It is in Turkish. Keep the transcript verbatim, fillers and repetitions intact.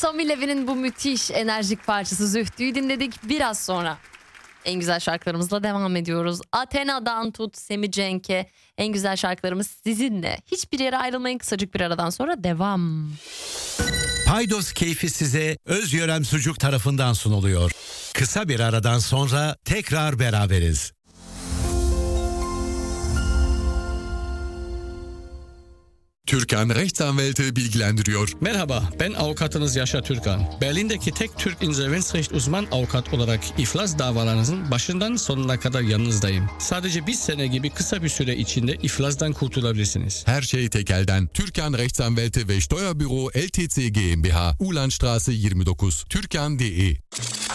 Tommy Levy'nin bu müthiş enerjik parçası Zühtü'yü dinledik. Biraz sonra en güzel şarkılarımızla devam ediyoruz. Athena'dan tut Semi Cenk'e en güzel şarkılarımız sizinle. Hiçbir yere ayrılmayın, kısacık bir aradan sonra devam. Paydos keyfi size Özyörem Sucuk tarafından sunuluyor. Kısa bir aradan sonra tekrar beraberiz. Türkan Rechtsanwälte bilgilendiriyor. Merhaba, ben avukatınız Yaşar Türkan. Berlin'deki tek Türk insolvenzrecht uzman avukat olarak iflas davalarınızın başından sonuna kadar yanınızdayım. Sadece bir sene gibi kısa bir süre içinde iflasdan kurtulabilirsiniz. Her şey tekelden. Türkan Rechtsanwälte ve Steuerbüro L T C GmbH, Ulandstraße yirmi dokuz, türkan nokta de.